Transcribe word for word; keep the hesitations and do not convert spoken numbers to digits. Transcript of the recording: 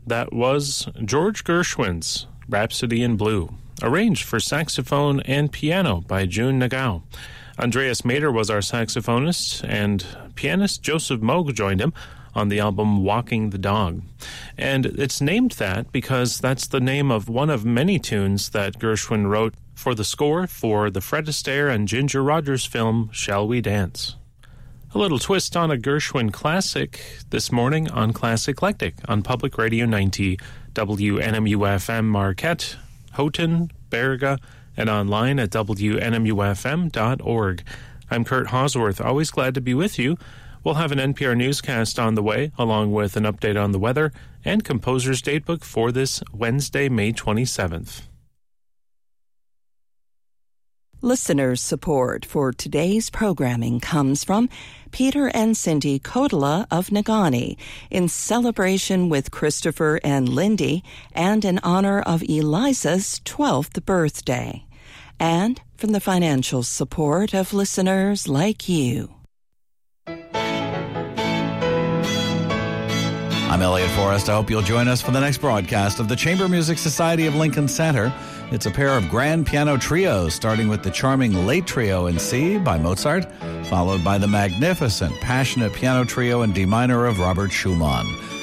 That was George Gershwin's Rhapsody in Blue, arranged for saxophone and piano by June Nagao. Andreas Mader was our saxophonist, and pianist Joseph Moog joined him on the album Walking the Dog. And it's named that because that's the name of one of many tunes that Gershwin wrote for the score for the Fred Astaire and Ginger Rogers film Shall We Dance? A little twist on a Gershwin classic this morning on Classic Eclectic on Public Radio ninety, W N M U F M Marquette, Houghton, Baraga, and online at W N M U F M dot org. I'm Kurt Hosworth, always glad to be with you. We'll have an N P R newscast on the way, along with an update on the weather and Composer's Datebook for this Wednesday, May twenty-seventh. Listener support for today's programming comes from Peter and Cindy Kotola of Negaunee in celebration with Christopher and Lindy and in honor of Eliza's twelfth birthday, and from the financial support of listeners like you. I'm Elliot Forrest. I hope you'll join us for the next broadcast of the Chamber Music Society of Lincoln Center. It's a pair of grand piano trios, starting with the charming Late Trio in C by Mozart, followed by the magnificent Passionate Piano Trio in D minor of Robert Schumann.